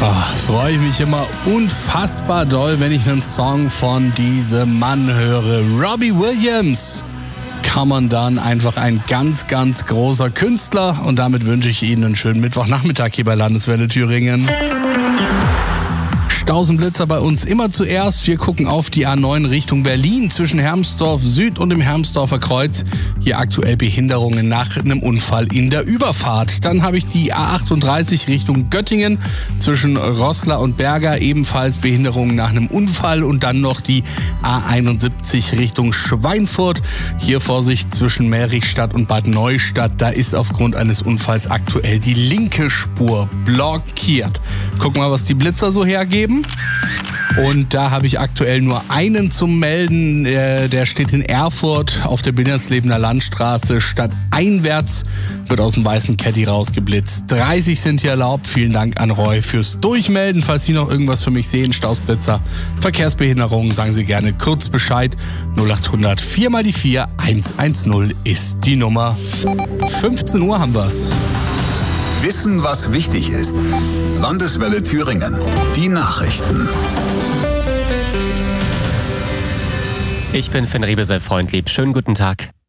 Freue ich mich immer unfassbar doll, wenn ich einen Song von diesem Mann höre. Robbie Williams. Come Undone, einfach ein ganz, ganz großer Künstler. Und damit wünsche ich Ihnen einen schönen Mittwochnachmittag hier bei Landeswelle Thüringen. Staus und Blitzer bei uns immer zuerst. Wir gucken auf die A9 Richtung Berlin zwischen Hermsdorf Süd und dem Hermsdorfer Kreuz. Hier aktuell Behinderungen nach einem Unfall in der Überfahrt. Dann habe ich die A38 Richtung Göttingen zwischen Roßla und Berger. Ebenfalls Behinderungen nach einem Unfall. Und dann noch die A71 Richtung Schweinfurt. Hier Vorsicht zwischen Merichstadt und Bad Neustadt. Da ist aufgrund eines Unfalls aktuell die linke Spur blockiert. Gucken wir mal, was die Blitzer so hergeben. Und da habe ich aktuell nur einen zum Melden. Der steht in Erfurt auf der Binnerslebener Landstraße. Stadteinwärts wird aus dem weißen Caddy rausgeblitzt. 30 sind hier erlaubt. Vielen Dank an Roy fürs Durchmelden. Falls Sie noch irgendwas für mich sehen, Stausblitzer, Verkehrsbehinderungen, sagen Sie gerne kurz Bescheid. 0800 4 mal die 4 110 ist die Nummer. 15 Uhr haben wir's. Wissen, was wichtig ist. Landeswelle Thüringen. Die Nachrichten. Ich bin Finn Riebesel-Freundlieb. Schönen guten Tag.